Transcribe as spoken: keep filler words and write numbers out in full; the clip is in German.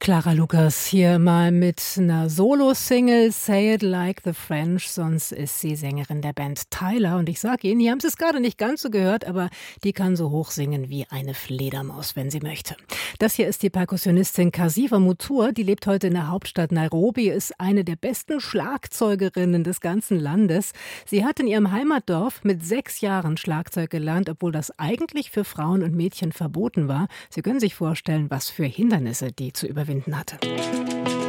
Clara Lukas hier mal mit einer Solo-Single, Say It Like the French, sonst ist sie Sängerin der Band Tyler. Und ich sage Ihnen, hier haben Sie es gerade nicht ganz so gehört, aber die kann so hoch singen wie eine Fledermaus, wenn sie möchte. Das hier ist die Perkussionistin Kasifa Mutua, die lebt heute in der Hauptstadt Nairobi, ist eine der besten Schlagzeugerinnen des ganzen Landes. Sie hat in ihrem Heimatdorf mit sechs Jahren Schlagzeug gelernt, obwohl das eigentlich für Frauen und Mädchen verboten war. Sie können sich vorstellen, was für Hindernisse die zu überwinden hatte.